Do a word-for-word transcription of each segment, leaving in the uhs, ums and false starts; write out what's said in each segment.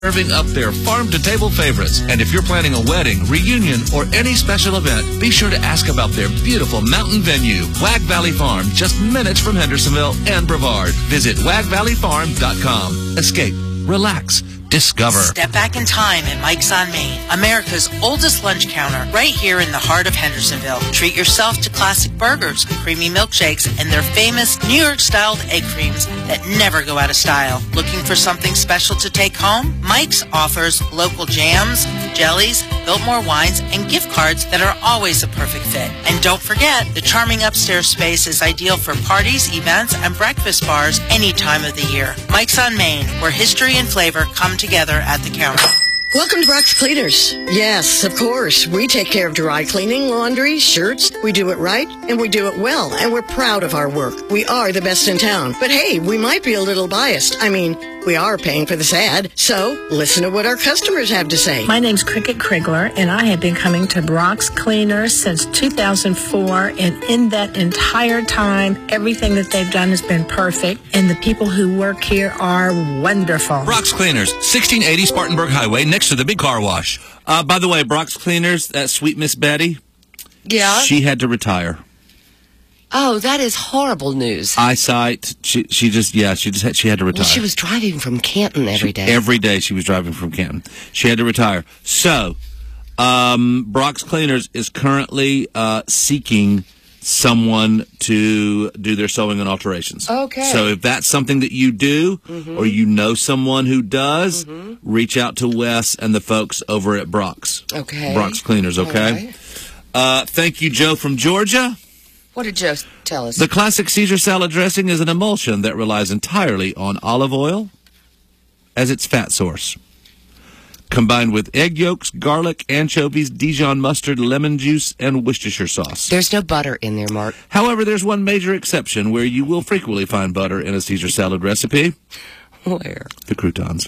Serving up their farm-to-table favorites. And if you're planning a wedding, reunion, or any special event, be sure to ask about their beautiful mountain venue, Wag Valley Farm, just minutes from Hendersonville and Brevard. Visit wag valley farm dot com. Escape. Relax. Discover. Step back in time at Mike's on Main, America's oldest lunch counter, right here in the heart of Hendersonville. Treat yourself to classic burgers, creamy milkshakes, and their famous New York-styled egg creams that never go out of style. Looking for something special to take home? Mike's offers local jams, jellies, Biltmore wines, and gift cards that are always a perfect fit. And don't forget, the charming upstairs space is ideal for parties, events, and breakfast bars any time of the year. Mike's on Main, where history and flavor come together at the counter. Welcome to Brock's Cleaners. Yes, of course. We take care of dry cleaning, laundry, shirts. We do it right, and we do it well, and we're proud of our work. We are the best in town. But hey, we might be a little biased. I mean, we are paying for this ad, so listen to what our customers have to say. My name's Cricket Krigler, and I have been coming to Brock's Cleaners since two thousand four, and in that entire time, everything that they've done has been perfect, and the people who work here are wonderful. Brock's Cleaners, sixteen eighty Spartanburg Highway, next to the big car wash. Uh, by the way, Brock's Cleaners, that sweet Miss Betty, yeah, she had to retire. Oh, that is horrible news. Eyesight. She she just yeah she just had, she had to retire. Well, she was driving from Canton every she, day. Every day she was driving from Canton. She had to retire. So, um, Brock's Cleaners is currently uh, seeking someone to do their sewing and alterations. Okay. So if that's something that you do, mm-hmm. or you know someone who does, mm-hmm. reach out to Wes and the folks over at Brock's. Okay. Brock's Cleaners. Okay. Right. Uh, thank you, Joe from Georgia. What did Joe tell us? The classic Caesar salad dressing is an emulsion that relies entirely on olive oil as its fat source. Combined with egg yolks, garlic, anchovies, Dijon mustard, lemon juice, and Worcestershire sauce. There's no butter in there, Mark. However, there's one major exception where you will frequently find butter in a Caesar salad recipe. Where? The croutons.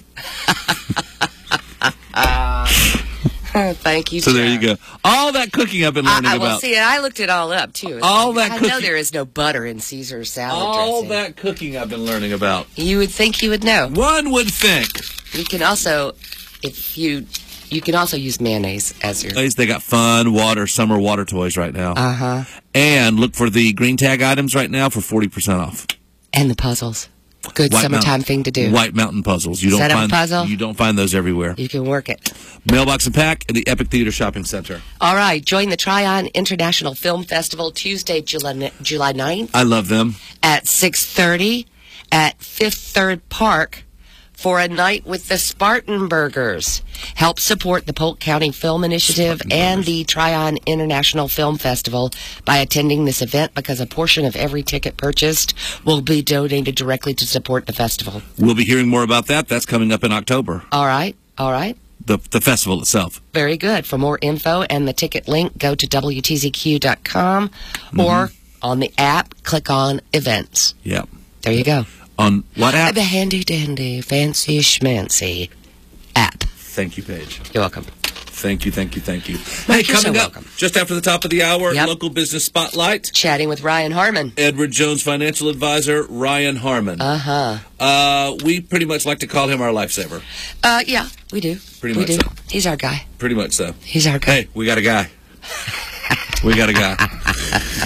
Thank you, So Joe. there you go. All that cooking I've been learning I, I, well, about. see, I looked it all up, too. All that I cooking. know there is no butter in Caesar salad All dressing. that cooking I've been learning about. You would think you would know. One would think. You can also, if you, you can also use mayonnaise as your... They got fun water, summer water toys right now. Uh-huh. And look for the green tag items right now for forty percent off. And the puzzles. Good White summertime Mountain, thing to do. White Mountain puzzles. You don't Set up find a puzzle. You don't find those everywhere. You can work it. Mailbox and Pack at the Epic Theater Shopping Center. All right. Join the Tryon International Film Festival Tuesday, July, July ninth. I love them. At six thirty at Fifth Third Park for a night with the Spartanburgers. Help support the Polk County Film Initiative and the Tryon International Film Festival by attending this event, because a portion of every ticket purchased will be donated directly to support the festival. We'll be hearing more about that. That's coming up in October. All right. All right. The the festival itself. Very good. For more info and the ticket link, go to W T Z Q dot com mm-hmm. or on the app, click on events. Yep. There you go. On what app? The handy dandy fancy schmancy app. Thank you, Paige. You're welcome. Thank you, thank you, thank you. Well, hey, you're coming so up welcome. just after the top of the hour, Yep. Local Business Spotlight. Chatting with Ryan Harmon. Edward Jones financial advisor, Ryan Harmon. Uh-huh. Uh, we pretty much like to call him our lifesaver. Uh, yeah, we do. Pretty we much do. so. He's our guy. Pretty much so. He's our guy. Hey, we got a guy. we got a guy.